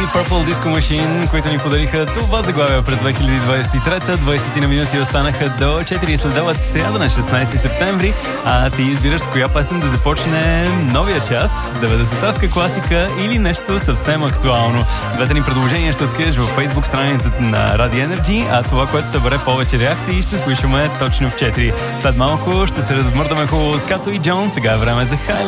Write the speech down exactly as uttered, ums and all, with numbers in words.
Purple Disco Machine, които ни подариха това заглавие през две хиляди двадесет и трета. двадесет на минути останаха до четири следобед, сряда на шестнадесети септември. А ти избираш с коя песен да започне новия час, деветдесетарска класика или нещо съвсем актуално. Двете ни предложения ще откриеш във Facebook страницата на Radio Energy, а това, което събере повече реакции, ще слушаме точно в четири. След малко ще се размърдаме хубаво с Като и Джон. Сега е време за Хай.